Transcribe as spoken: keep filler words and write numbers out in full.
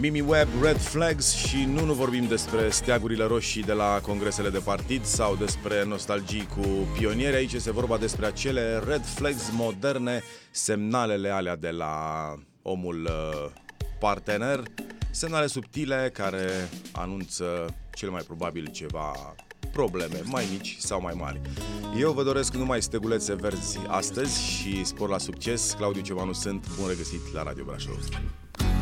Mimi Webb, Red Flags. Și nu, nu vorbim despre steagurile roșii de la congresele de partid sau despre nostalgii cu pionieri. Aici este vorba despre acele red flags moderne, semnalele alea de la omul partener, semnale subtile care anunță cel mai probabil ceva probleme, mai mici sau mai mari. Eu vă doresc numai stegulețe verzi astăzi și spor la succes. Claudiu Cevanu sunt, bun regăsit la Radio Brașov.